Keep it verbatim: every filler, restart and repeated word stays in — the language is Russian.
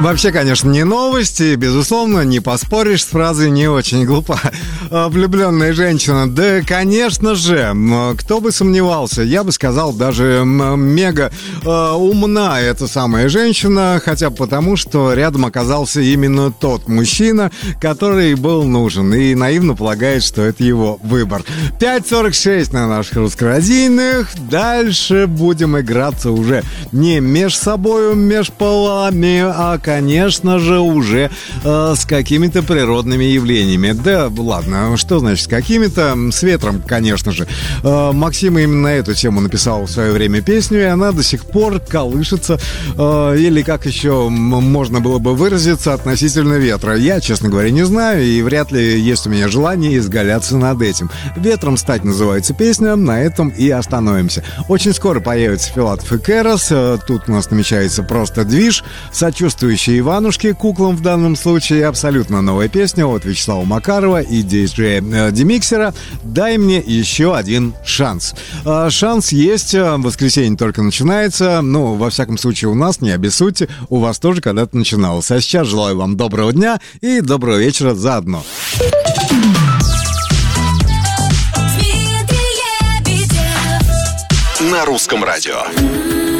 Вообще, конечно, не новости, безусловно, не поспоришь с фразой «не очень глупа». Влюбленная женщина, да, конечно же, кто бы сомневался, я бы сказал, даже мега э, умна эта самая женщина, хотя бы потому, что рядом оказался именно тот мужчина, который был нужен, и наивно полагает, что это его выбор. пять сорок шесть на наших русскорадийных, дальше будем играться уже не меж собою, меж полами, а, конечно же, уже э, с какими-то природными явлениями. Да, ладно, что значит с какими-то? С ветром, конечно же. Э, Максим именно на эту тему написал в свое время песню, и она до сих пор колышется, э, или как еще можно было бы выразиться, относительно ветра. Я, честно говоря, не знаю, и вряд ли есть у меня желание изгаляться над этим. «Ветром стать» называется песня, на этом и остановимся. Очень скоро появится Филатов и Кэрос, э, тут у нас намечается просто движ, сочувствующий Иванушке, куклам в данном случае, абсолютно новая песня от Вячеслава Макарова и диджея э, Демиксера «Дай мне еще один шанс». Э, шанс есть, э, воскресенье только начинается, ну, во всяком случае у нас, не обессудьте, у вас тоже когда-то начиналось. А сейчас желаю вам доброго дня и доброго вечера заодно. На русском радио.